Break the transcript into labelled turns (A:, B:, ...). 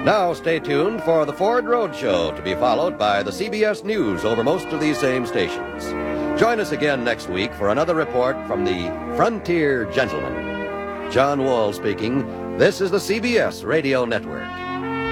A: Now stay tuned for the Ford Road Show, to be followed by the CBS News over most of these same stations. Join us again next week for another report from the Frontier Gentleman. John Wall speaking. This is the CBS Radio Network.